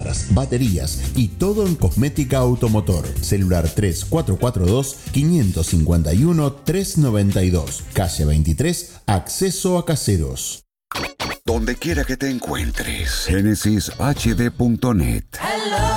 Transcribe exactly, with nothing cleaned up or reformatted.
lavadoras, baterías y todo en cosmética automotor. Celular tres cuatro cuatro dos, cinco cinco uno, tres nueve dos. Calle veintitrés, acceso a Caseros. Donde quiera que te encuentres, Genesis H D punto net.